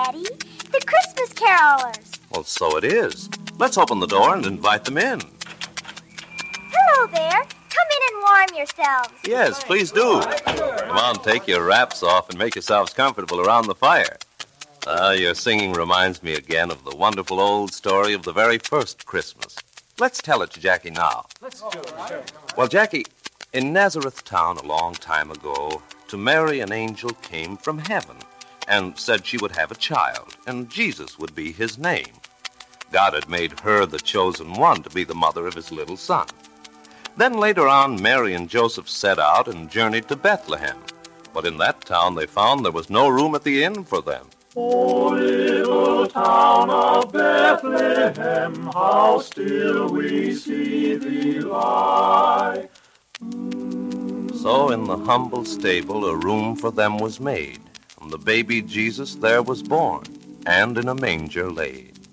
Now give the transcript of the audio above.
Daddy. The Christmas carolers. Well, so it is. Let's open the door and invite them in. Hello there. Come in and warm yourselves. Yes, please do. Come on, take your wraps off and make yourselves comfortable around the fire. Your singing reminds me again of the wonderful old story of the very first Christmas. Let's tell it to Jackie now. Let's do it. Well, Jackie, in Nazareth town a long time ago, to Mary an angel came from heaven and said she would have a child, and Jesus would be his name. God had made her the chosen one to be the mother of his little son. Then later on, Mary and Joseph set out and journeyed to Bethlehem. But in that town they found there was no room at the inn for them. O little town of Bethlehem, how still we see thee lie. So in the humble stable a room for them was made, and the baby Jesus there was born, and in a manger laid.